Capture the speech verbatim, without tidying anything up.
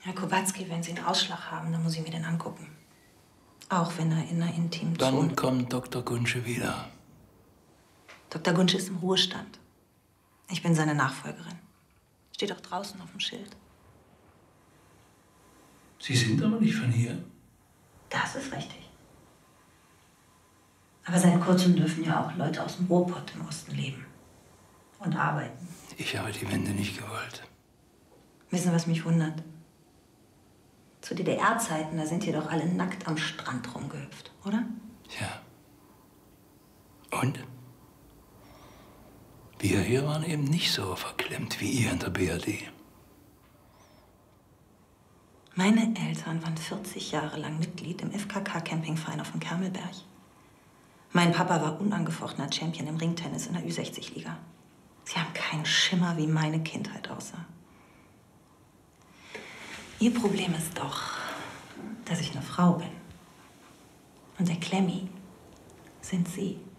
Herr Kowatzki, wenn Sie einen Ausschlag haben, dann muss ich mir den angucken. Auch wenn er in einer intimen Dann Zone... kommt Doktor Gunsche wieder. Doktor Gunsche ist im Ruhestand. Ich bin seine Nachfolgerin. Steht auch draußen auf dem Schild. Sie sind aber nicht von hier. Das ist richtig. Aber seit kurzem dürfen ja auch Leute aus dem Ruhrpott im Osten leben. Und arbeiten. Ich habe die Wende nicht gewollt. Wissen Sie, was mich wundert? Zu D D R-Zeiten, da sind hier doch alle nackt am Strand rumgehüpft, oder? Ja. Und? Wir hier waren eben nicht so verklemmt wie ihr in der B R D. Meine Eltern waren vierzig Jahre lang Mitglied im F K K-Campingverein auf dem Kermelberg. Mein Papa war unangefochtener Champion im Ringtennis in der Ü sechzig Liga. Sie haben keinen Schimmer, wie meine Kindheit aussah. Ihr Problem ist doch, dass ich eine Frau bin. Und der Klemmi sind Sie.